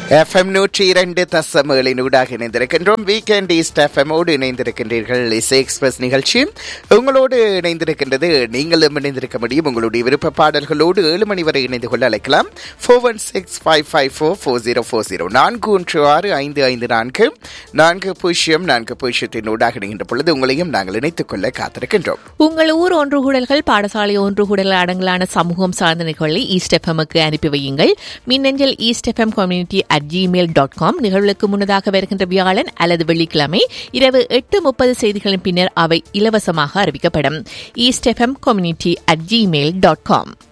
FM 102.7 ஊடாக இணைந்திருக்கின்றோம். Weekend east எஃப்எம்மோடு இணைந்திருக்கின்றீர்கள். இசை எக்ஸ்பிரஸ் நிகழ்ச்சி உங்களோடு இணைந்திருக்கின்றது. நீங்களும் இணைந்திருக்க முடியும். உங்களுடைய விருப்ப பாடல்களோடு 7 மணி வரை இணைந்து கொள்ள அழைக்கலாம். 4165544040 41655440 ஊடாக இணைகின்ற பொழுது உங்களையும் நாங்கள் இணைத்துக் கொள்ள காத்திருக்கின்றோம். உங்கள் ஊர் ஒன்றுகூடல்கள், பாடசாலை ஒன்றுகூடல் அடங்கலான சமூகம் சார்ந்த நிகழ்வுகளை ஈஸ்ட் எஃப்எம்முக்கு அனுப்பி வையுங்கள். மின்னஞ்சல் ஈஸ்ட் எஃப்எம் கம்யூனிட்டி @gmail.com. நிகழ்வுக்கு முன்னதாக வருகின்ற வியாழன் அல்லது வெள்ளிக்கிழமை இரவு 8:30 செய்திகளின் பின்னர் அவை இலவசமாக அறிவிக்கப்படும். East FM community @gmail.com.